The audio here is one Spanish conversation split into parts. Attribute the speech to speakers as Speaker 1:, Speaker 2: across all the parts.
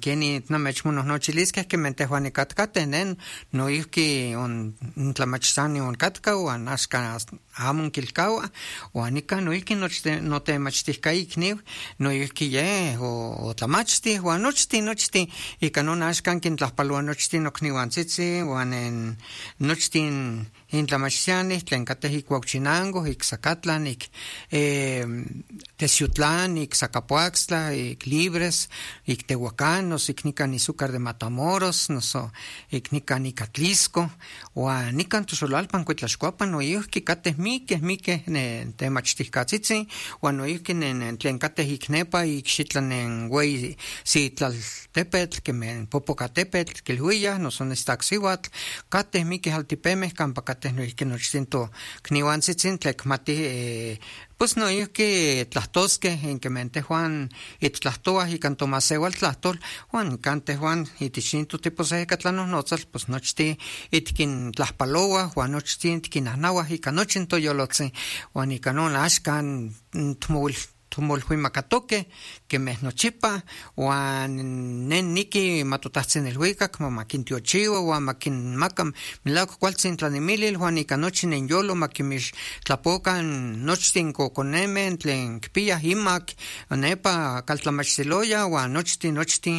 Speaker 1: keni namechmonohnochilisqueh kementehwan ikatkateh noihki tlamachtzani onkatka uan axkan amo kilkaua uan nikan noihki notemachtika ikniu noihki yeh otlamachtih uan nochtin ika non axkan kintlahpaloa nochtin nokniuantzitzin uan nochtin intlamachtianih tlen kateh ik Huauchinango, ik Zacatlan, ik Teciutlán, ik Zacapuaxtla, ik Libres, ik Tehuacán, noso ik nikan Izúcar de Matamoros, noso ik nikan Atlisco, uan nikan Toxolalpan Cuitlaxcuapan noihki kateh mikeh temachtihkatzitzin, uan noihki tlen kateh ik nepa ik xitlan ueyi Sitlaltepetl, kemen Popocatepetl, kilhuiyah, noso Nestaksihuatl, kateh mikeh altipemeh kampa kateh noihki nochtin tokniuantzitzin tlekmatih pues noihki tlahtoskeh kemen tehuan ittlahtowah ikan tomasewal tlahtol uan kan tehuan itich nin totiposehekatlanojnotzal pues nochtin itkintlahpalowah uan nochtin tkinnahnawah ika nochin toyolotzin uan ika non axkan tumolhuimakatokeh kemeh nochipa uan niki matotahtzin ilhuikak makintiochiua uan makinmaka melauak kualtzin tlanemilil uan ika nochi nenyolo makimixtlapokan nochtin kokonemeh tlen kipiyah imak nepa kaltlamachtiloya uan nochtin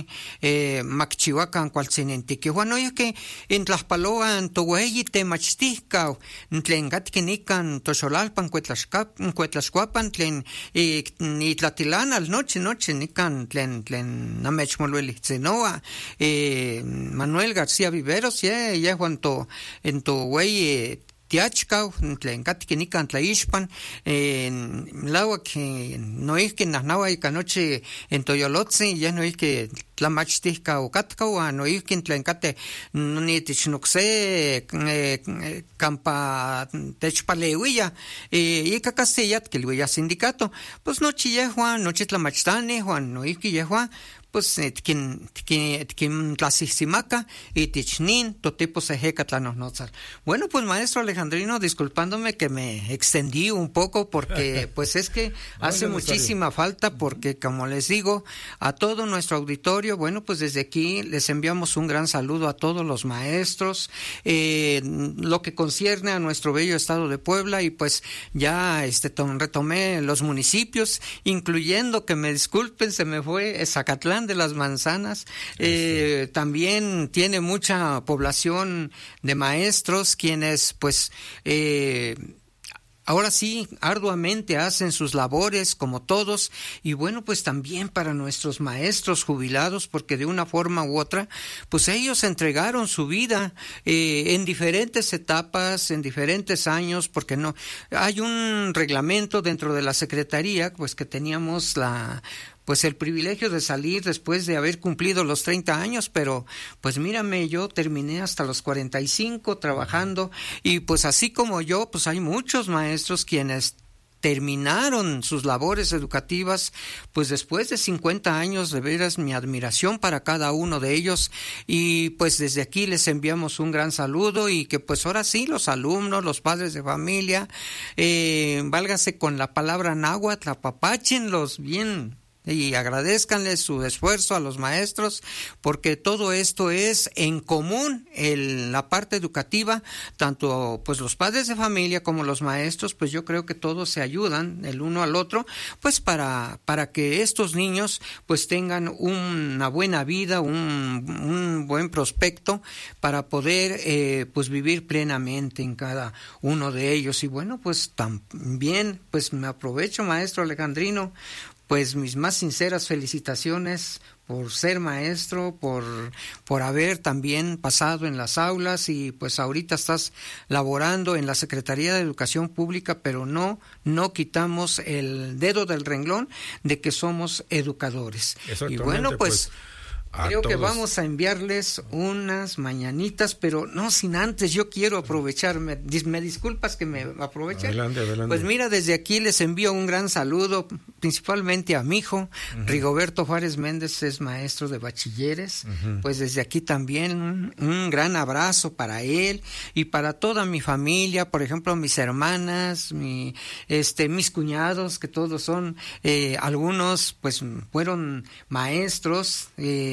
Speaker 1: makchiuakan kualtzinintiki uan noihki intlahpaloan toweyi temachtihkau tlen katki nikan Toxolalpan Cuetlaxcuapan tlen itlatilanal nochi nikan tlen namechmoluilitzinoa Manuel García Viveros yehuan weyi tiachkau tlen katki nikan tlaixpan melauak noihki nahnawa ika nochi toyolotzin yeh noihki tlamachtihka okatka uan noihki tlen kateh nitich nokse kampa techpaleuia ika Castilla kilhuia sindicato pues nochi yehuan nochi tlamachtanih uan noihki yehuan pues tlansihsimaka itich nin totiposehekatlanojnotzal. Bueno, pues maestro Alejandrino, disculpándome que me extendí un poco porque pues es que hace muchísima falta porque como les digo a todo nuestro auditorio, bueno, pues desde aquí les enviamos un gran saludo a todos los maestros, lo que concierne a nuestro bello estado de Puebla y pues ya retomé los municipios, incluyendo, que me disculpen, se me fue Zacatlán de las Manzanas, también tiene mucha población de maestros quienes pues ahora sí arduamente hacen sus labores como todos y bueno pues también para nuestros maestros jubilados porque de una forma u otra pues ellos entregaron su vida en diferentes etapas, en diferentes años, porque no hay un reglamento dentro de la Secretaría pues que teníamos el privilegio de salir después de haber cumplido los 30 años, pero pues mírame, yo terminé hasta los 45 trabajando y pues así como yo, pues hay muchos maestros quienes terminaron sus labores educativas pues después de 50 años. De veras mi admiración para cada uno de ellos y pues desde aquí les enviamos un gran saludo y que pues ahora sí los alumnos, los padres de familia, válgase con la palabra náhuatl, apapáchenlos bien y agradezcanles su esfuerzo a los maestros, porque todo esto es en común la parte educativa, tanto pues los padres de familia como los maestros, pues yo creo que todos se ayudan el uno al otro, pues para que estos niños pues tengan una buena vida, un buen prospecto para poder pues vivir plenamente en cada uno de ellos. Y bueno, pues también pues me aprovecho, maestro Alejandrino, pues mis más sinceras felicitaciones por ser maestro, por haber también pasado en las aulas y pues ahorita estás laborando en la Secretaría de Educación Pública, pero no quitamos el dedo del renglón de que somos educadores. Y bueno, pues creo que vamos a enviarles unas mañanitas, pero no sin antes, yo quiero aprovecharme, me disculpas que me aproveche.
Speaker 2: Adelante.
Speaker 1: Pues mira, desde aquí les envío un gran saludo, principalmente a mi hijo, Rigoberto Juárez Méndez, es maestro de bachilleres, pues desde aquí también un gran abrazo para él y para toda mi familia, por ejemplo, mis hermanas, mis cuñados, que todos son, algunos pues fueron maestros,